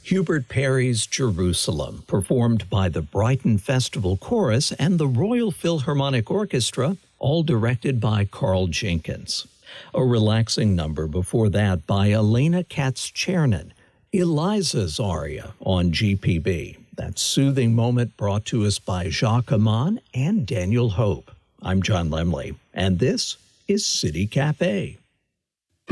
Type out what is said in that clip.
Hubert Parry's Jerusalem, performed by the Brighton Festival Chorus and the Royal Philharmonic Orchestra, all directed by Carl Jenkins. A relaxing number before that by Elena Katz-Chernin, Eliza's aria on GPB. That soothing moment brought to us by Jacques Aman and Daniel Hope. I'm John Lemley, and this is City Cafe.